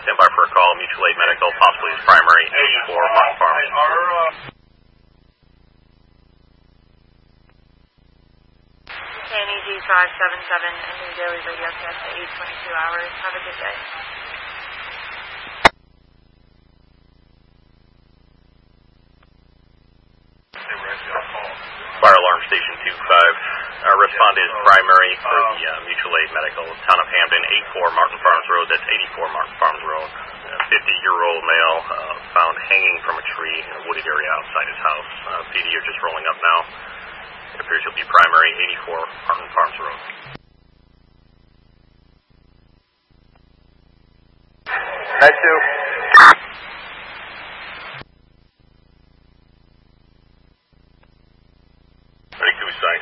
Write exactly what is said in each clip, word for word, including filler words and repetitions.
stand by for a call. Mutual Aid Medical, possibly his primary, eighty-four Martin Farms. K N E Z five seven seven, New Daily Radio Test at eight twenty-two hours. Have a good day. Fire Alarm Station two five. Uh, respond is primary for the uh, Mutual Aid Medical, Town of Hamden, eighty-four Martin Farms Road. That's eighty-four Martin Farms Road. A fifty-year-old male uh, found hanging from a tree in a wooded area outside his house. Uh, P D are just rolling up now. It appears he'll be primary, eighty-four Martin Farms Road. Night two. Ready to sight.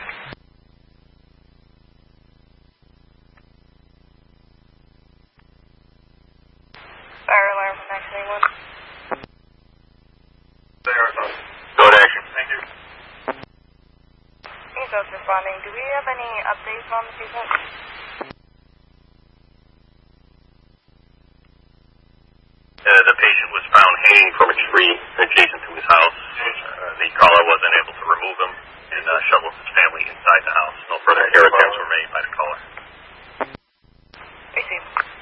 Fire alarm from nine three one. There. Go to action. Thank you. Eagles responding. Do we have any updates on the patient? Uh, the patient was found hanging from a tree adjacent to his house. Uh, the caller wasn't able to remove him and uh, shuttle his family inside the house. No further care attempts were made by the caller. Receive.